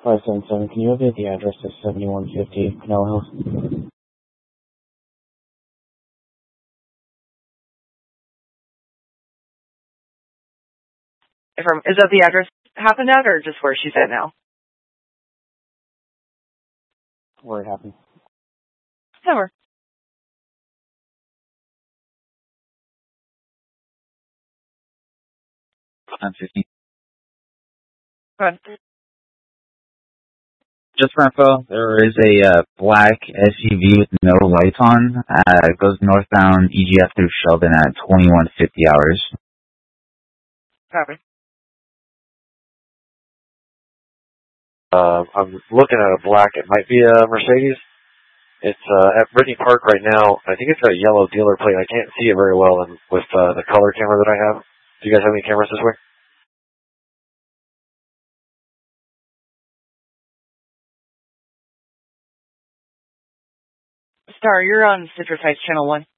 577, can you update the address to 7150 Canal House? Is that the address happened at, or just where she's at now? Where it happened. Never. I'm 15. Go ahead. Just for info, there is a black SUV with no lights on. It goes northbound EGF through Sheldon at 2150 hours. Copy. I'm looking at a black. It might be a Mercedes. It's at Brittany Park right now. I think it's got a yellow dealer plate. I can't see it very well with the color camera that I have. Do you guys have any cameras this way? Star, you're on Citrus Heights Channel 1.